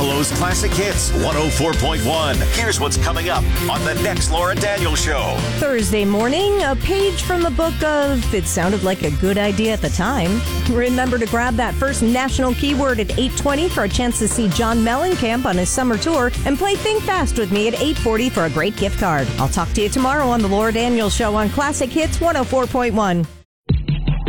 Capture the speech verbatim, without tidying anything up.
Buffalo's classic hits, one oh four point one. Here's what's coming up on the next Laura Daniels Show. Thursday morning, a page from the book of It Sounded Like a Good Idea at the Time. Remember to grab that first national keyword at eight twenty for a chance to see John Mellencamp on his summer tour, and play Think Fast with me at eight forty for a great gift card. I'll talk to you tomorrow on the Laura Daniels Show on Classic Hits one oh four point one.